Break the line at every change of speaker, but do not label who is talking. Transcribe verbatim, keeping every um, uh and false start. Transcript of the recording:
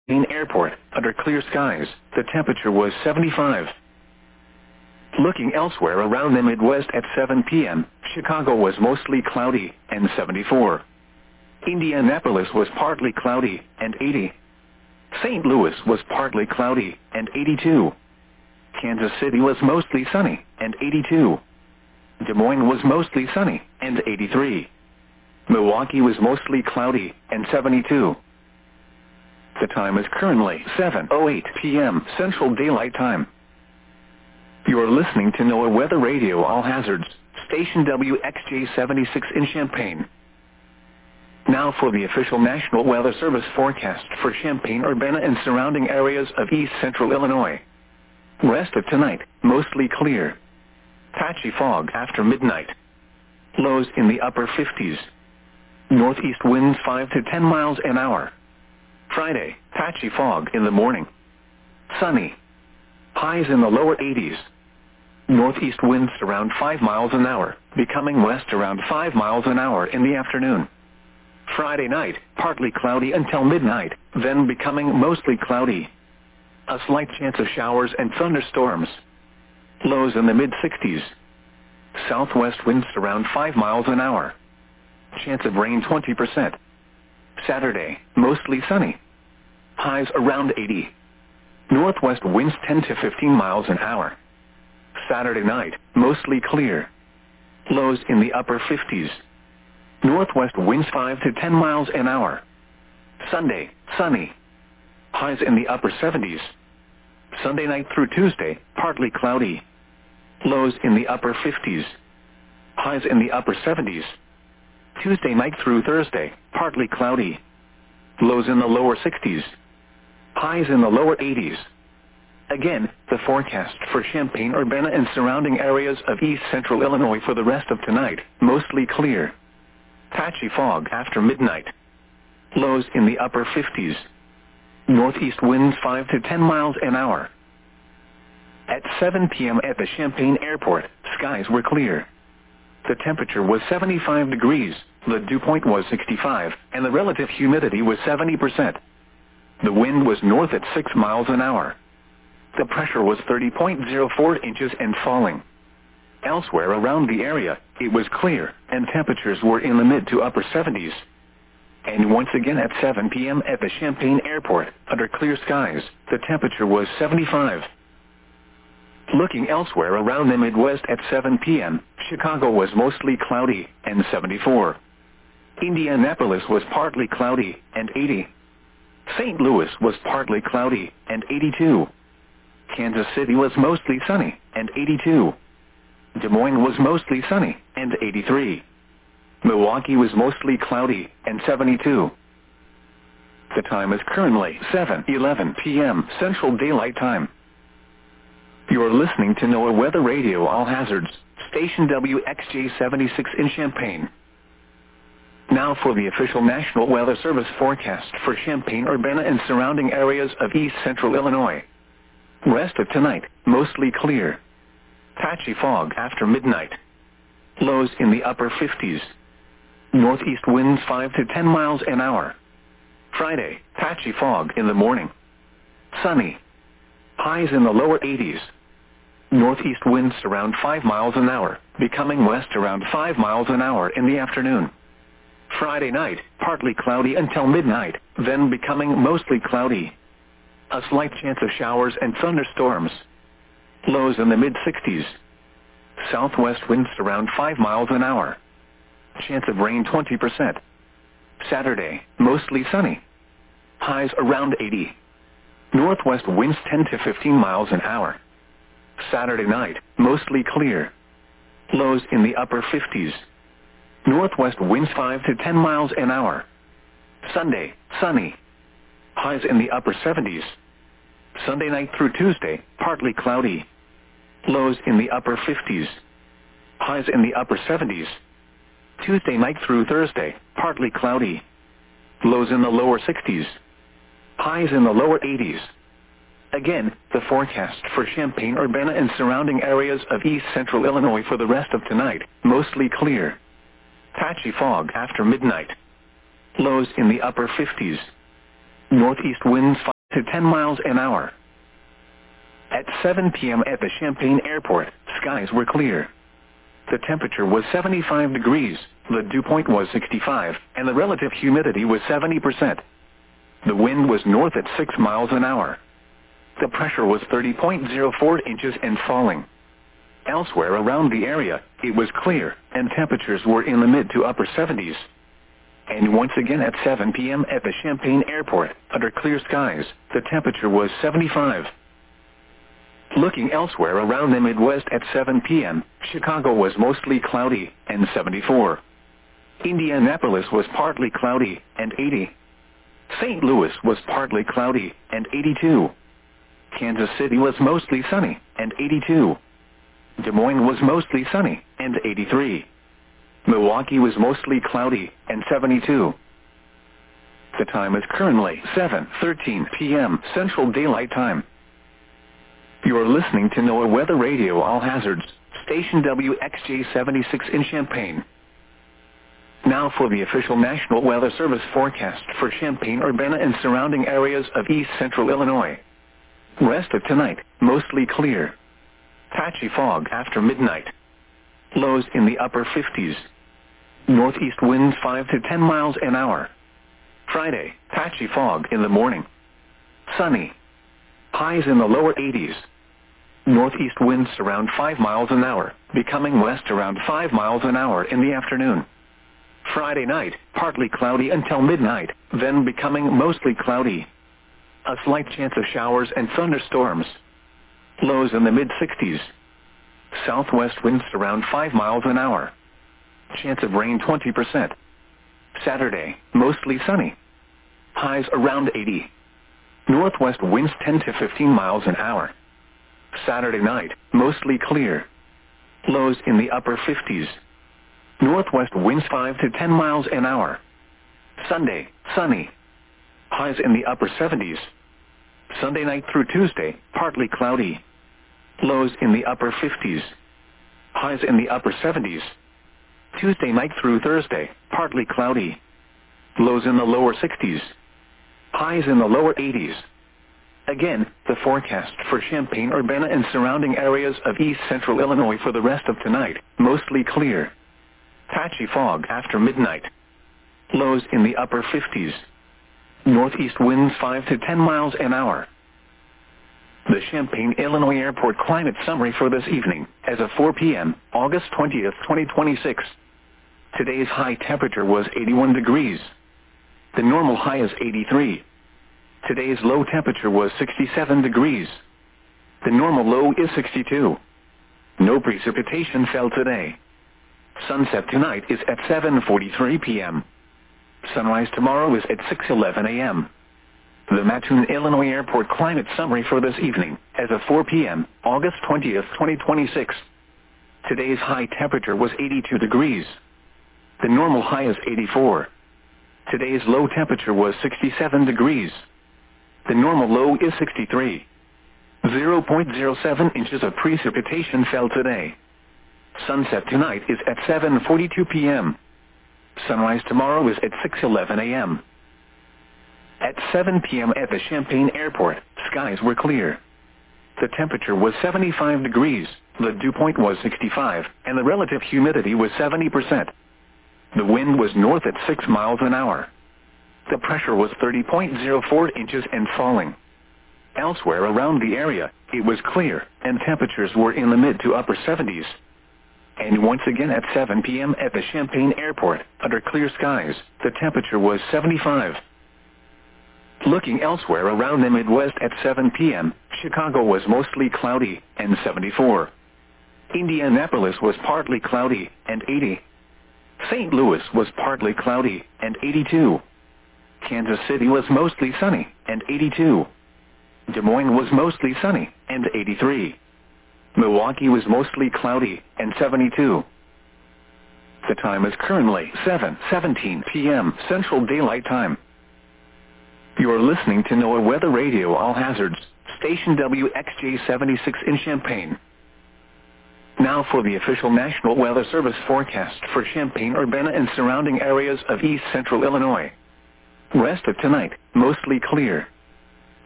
Airport, under clear skies, the temperature was seventy-five. Looking elsewhere around the Midwest at seven p m, Chicago was mostly cloudy, and seventy-four. Indianapolis was partly cloudy, and eighty. Saint Louis was partly cloudy, and eighty-two. Kansas City was mostly sunny, and eighty-two. Des Moines was mostly sunny, and eighty-three. Milwaukee was mostly cloudy, and seventy-two. The time is currently seven oh eight p m Central Daylight Time. You are listening to NOAA Weather Radio All Hazards, station W X J seventy-six in Champaign. Now for the official National Weather Service forecast for Champaign-Urbana and surrounding areas of east central Illinois. Rest of tonight, mostly clear. Patchy fog after midnight. Lows in the upper fifties. Northeast winds five to ten miles an hour. Friday, patchy fog in the morning. Sunny. Highs in the lower eighties. Northeast winds around five miles an hour, becoming west around five miles an hour in the afternoon. Friday night, partly cloudy until midnight, then becoming mostly cloudy. A slight chance of showers and thunderstorms. Lows in the mid-sixties. Southwest winds around five miles an hour. Chance of rain twenty percent. Saturday, mostly sunny. Highs around eighty. Northwest winds ten to fifteen miles an hour. Saturday night, mostly clear. Lows in the upper fifties. Northwest winds five to ten miles an hour. Sunday, sunny. Highs in the upper seventies. Sunday night through Tuesday, partly cloudy. Lows in the upper fifties. Highs in the upper seventies. Tuesday night through Thursday, partly cloudy. Lows in the lower sixties. Highs in the lower eighties. Again, the forecast for Champaign-Urbana and surrounding areas of east central Illinois for the rest of tonight, mostly clear. Patchy fog after midnight. Lows in the upper fifties. Northeast winds five to ten miles an hour. At seven p m at the Champaign Airport, skies were clear. The temperature was seventy-five degrees, the dew point was sixty-five, and the relative humidity was seventy percent. The wind was north at six miles an hour. The pressure was thirty point zero four inches and falling. Elsewhere around the area, it was clear, and temperatures were in the mid to upper seventies. And once again at seven p m at the Champaign Airport, under clear skies, the temperature was seventy-five. Looking elsewhere around the Midwest at seven p m, Chicago was mostly cloudy, and seventy-four. Indianapolis was partly cloudy, and eighty. Saint Louis was partly cloudy, and eighty-two. Kansas City was mostly sunny, and eighty-two. Des Moines was mostly sunny, and eighty-three. Milwaukee was mostly cloudy, and seventy-two. The time is currently seven eleven p m Central Daylight Time. You are listening to NOAA Weather Radio All Hazards, station W X J seventy-six in Champaign. Now for the official National Weather Service forecast for Champaign-Urbana and surrounding areas of east central Illinois. Rest of tonight, mostly clear. Patchy fog after midnight. Lows in the upper fifties. Northeast winds five to ten miles an hour. Friday, patchy fog in the morning. Sunny. Highs in the lower eighties. Northeast winds around five miles an hour, becoming west around five miles an hour in the afternoon. Friday night, partly cloudy until midnight, then becoming mostly cloudy. A slight chance of showers and thunderstorms. Lows in the mid-sixties. Southwest winds around five miles an hour. Chance of rain twenty percent. Saturday, mostly sunny. Highs around eighty. Northwest winds ten to fifteen miles an hour. Saturday night, mostly clear. Lows in the upper fifties. Northwest winds five to ten miles an hour. Sunday, sunny. Highs in the upper seventies. Sunday night through Tuesday, partly cloudy. Lows in the upper fifties. Highs in the upper seventies. Tuesday night through Thursday, partly cloudy. Lows in the lower sixties. Highs in the lower eighties. Again, the forecast for Champaign-Urbana and surrounding areas of east central Illinois for the rest of tonight, mostly clear. Patchy fog after midnight. Lows in the upper fifties. Northeast winds to ten miles an hour. At seven p.m. at the Champaign Airport, skies were clear. The temperature was seventy-five degrees, the dew point was sixty-five, and the relative humidity was seventy percent. The wind was north at six miles an hour. The pressure was thirty point zero four inches and falling. Elsewhere around the area, it was clear, and temperatures were in the mid to upper seventies. And once again at seven p.m. at the Champaign Airport, under clear skies, the temperature was seventy-five. Looking elsewhere around the Midwest at seven p.m., Chicago was mostly cloudy, and seventy-four. Indianapolis was partly cloudy, and eighty. Saint Louis was partly cloudy, and eighty-two. Kansas City was mostly sunny, and eighty-two. Des Moines was mostly sunny, and eighty-three. Milwaukee was mostly cloudy, and seventy-two. The time is currently seven thirteen p.m. Central Daylight Time. You are listening to NOAA Weather Radio All Hazards, station W X J seventy-six in Champaign. Now for the official National Weather Service forecast for Champaign-Urbana and surrounding areas of east central Illinois. Rest of tonight, mostly clear. Patchy fog after midnight. Lows in the upper fifties. Northeast winds five to ten miles an hour. Friday, patchy fog in the morning. Sunny. Highs in the lower eighties. Northeast winds around five miles an hour, becoming west around five miles an hour in the afternoon. Friday night, partly cloudy until midnight, then becoming mostly cloudy. A slight chance of showers and thunderstorms. Lows in the mid-sixties. Southwest winds around five miles an hour. Chance of rain twenty percent. Saturday, mostly sunny. Highs around eighty. Northwest winds ten to fifteen miles an hour. Saturday night, mostly clear. Lows in the upper fifties. Northwest winds five to ten miles an hour. Sunday, sunny. Highs in the upper seventies. Sunday night through Tuesday, partly cloudy. Lows in the upper fifties. Highs in the upper seventies. Tuesday night through Thursday, partly cloudy. Lows in the lower sixties. Highs in the lower eighties. Again, the forecast for Champaign-Urbana and surrounding areas of east central Illinois for the rest of tonight, mostly clear. Patchy fog after midnight. Lows in the upper fifties. Northeast winds five to ten miles an hour. The Champaign, Illinois Airport climate summary for this evening, as of four p.m., August twentieth, twenty twenty-six. Today's high temperature was eighty-one degrees. The normal high is eighty-three. Today's low temperature was sixty-seven degrees. The normal low is sixty-two. No precipitation fell today. Sunset tonight is at seven forty-three p.m. Sunrise tomorrow is at six eleven a.m. The Mattoon, Illinois Airport climate summary for this evening, as of four p.m., August twentieth, twenty twenty-six. Today's high temperature was eighty-two degrees. The normal high is eighty-four. Today's low temperature was sixty-seven degrees. The normal low is sixty-three. zero point zero seven inches of precipitation fell today. Sunset tonight is at seven forty-two p.m. Sunrise tomorrow is at six eleven a.m. At seven p.m. at the Champaign Airport, skies were clear. The temperature was seventy-five degrees, the dew point was sixty-five, and the relative humidity was seventy percent. The wind was north at six miles an hour. The pressure was thirty point zero four inches and falling. Elsewhere around the area, it was clear, and temperatures were in the mid to upper seventies. And once again at seven p.m. at the Champaign Airport, under clear skies, the temperature was seventy-five. Looking elsewhere around the Midwest at seven p.m., Chicago was mostly cloudy, and seventy-four. Indianapolis was partly cloudy, and eighty. Saint Louis was partly cloudy, and eighty-two. Kansas City was mostly sunny, and eighty-two. Des Moines was mostly sunny, and eighty-three. Milwaukee was mostly cloudy, and seventy-two. The time is currently seven seventeen p.m. Central Daylight Time. You are listening to NOAA Weather Radio All Hazards, station W X J seventy-six in Champaign. Now for the official National Weather Service forecast for Champaign-Urbana and surrounding areas of east central Illinois. Rest of tonight, mostly clear.